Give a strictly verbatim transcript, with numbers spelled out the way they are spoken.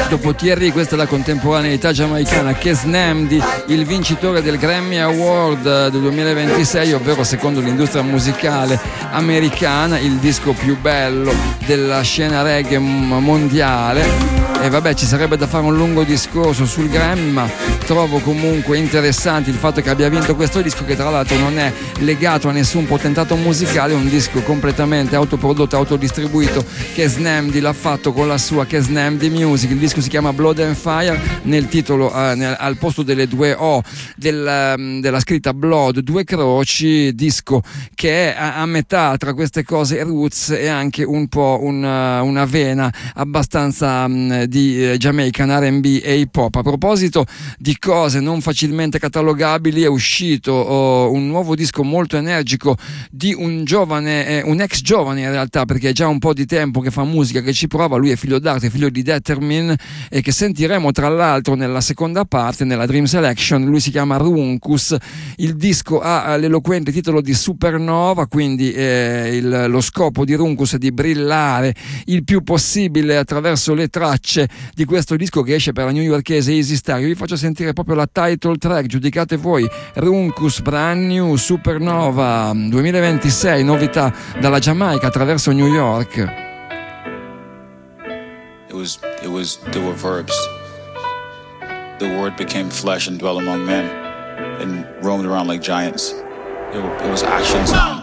Dopo Thierry, questa è la contemporaneità giamaicana. Kes Namdi, il vincitore del Grammy Award del duemilaventisei, ovvero secondo l'industria musicale americana il disco più bello della scena reggae mondiale. E vabbè, ci sarebbe da fare un lungo discorso sul Grammy, ma trovo comunque interessante il fatto che abbia vinto questo disco, che tra l'altro non è legato a nessun potentato musicale, è un disco completamente autoprodotto, autodistribuito. Kes Namdi l'ha fatto con la sua Kes Namdi Music. Il disco si chiama Blood and Fire, nel titolo eh, nel, al posto delle due O del, um, della scritta Blood, due croci, disco che è a, a metà tra queste cose roots e anche un po' una, una vena abbastanza um, di eh, Jamaican R and B e hip hop. A proposito di cose non facilmente catalogabili, è uscito oh, un nuovo disco molto energico di un giovane, eh, un ex giovane in realtà, perché è già un po' di tempo che fa musica, che ci prova. Lui è figlio d'arte, figlio di Determin, e che sentiremo tra l'altro nella seconda parte, nella Dream Selection. Lui si chiama Runkus. Il disco ha l'eloquente titolo di Supernova, quindi eh, il, lo scopo di Runkus è di brillare il più possibile attraverso le tracce di questo disco che esce per la newyorkese Easy Star. Io vi faccio sentire proprio la title track, giudicate voi. Runkus, brand new, Supernova duemilaventisei, novità dalla Giamaica attraverso New York. It was, it was, there were verbs. The word became flesh and dwelt among men and roamed around like giants. It, it was action sound.